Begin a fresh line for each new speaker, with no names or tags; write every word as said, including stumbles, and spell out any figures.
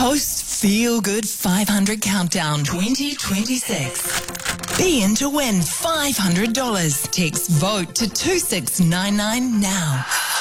Host Feel Good five hundred Countdown twenty twenty-six. Be in to win five hundred dollars. Text VOTE to two six nine nine now.